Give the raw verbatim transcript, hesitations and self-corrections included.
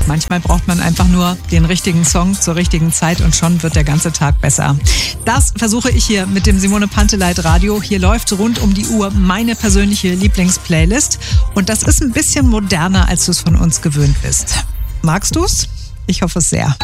Manchmal braucht man einfach nur den richtigen Song zur richtigen Zeit und schon wird der ganze Tag besser. Das versuche ich hier mit dem Simone Panteleit Radio. Hier läuft rund um die Uhr meine persönliche Lieblingsplaylist und das ist ein bisschen moderner, als du es von uns gewöhnt bist. Magst du's? Ich hoffe es sehr.